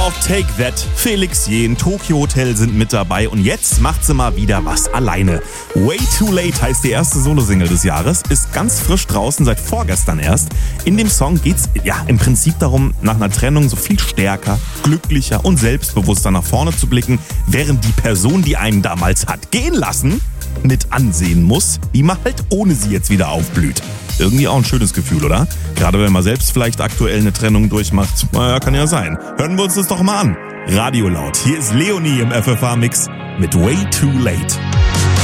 Auf Take That, Felix Jähn, Tokyo Hotel sind mit dabei und jetzt macht sie mal wieder was alleine. Way Too Late heißt die erste Solosingle des Jahres, ist ganz frisch draußen, seit vorgestern erst. In dem Song geht's im Prinzip darum, nach einer Trennung so viel stärker, glücklicher und selbstbewusster nach vorne zu blicken, während die Person, die einen damals hat gehen lassen, mit ansehen muss, wie man halt ohne sie jetzt wieder aufblüht. Irgendwie auch ein schönes Gefühl, oder? Gerade wenn man selbst vielleicht aktuell eine Trennung durchmacht. Naja, kann ja sein. Hören wir uns das doch mal an. Radio Laut. Hier ist Leonie im FFH-Mix mit Way Too Late.